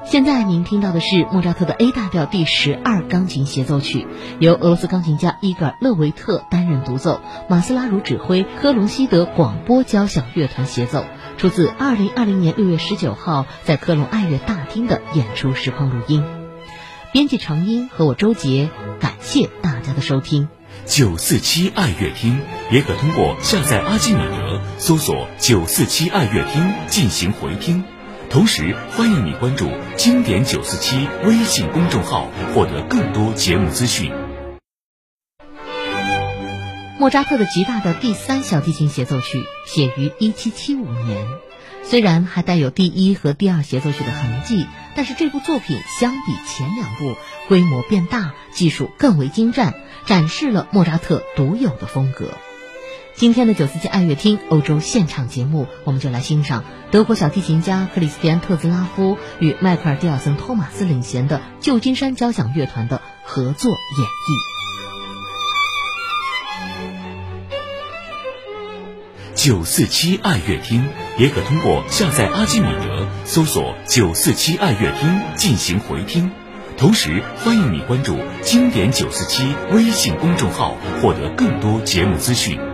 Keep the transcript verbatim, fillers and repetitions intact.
现在您听到的是莫扎特的 A 大调第十二钢琴协奏曲，由俄罗斯钢琴家伊戈尔·勒维特担任独奏，马斯拉茹指挥，科隆西德广播交响乐团协奏，出自二零二零年六月十九号在科隆爱乐大厅的演出实况录音。编辑长音和我周杰，感谢大家的收听。 九四七爱乐厅也可通过下载阿基米德搜索九四七爱乐厅进行回听。同时欢迎你关注经典九四七微信公众号，获得更多节目资讯。 莫扎特的 G 大调第三小提琴协奏曲写于一七七五年，虽然还带有第一和第二协奏曲的痕迹，但是这部作品相比前两部规模变大，技术更为精湛，展示了莫扎特独有的风格。今天的九四七爱乐厅欧洲现场节目，我们就来欣赏德国小提琴家克里斯蒂安·特兹拉夫与迈克尔·蒂尔森·托马斯领衔的旧金山交响乐团的合作演绎。九四七爱乐厅也可通过下载阿基米德搜索九四七爱乐厅进行回听。同时欢迎你关注经典九四七微信公众号，获得更多节目资讯。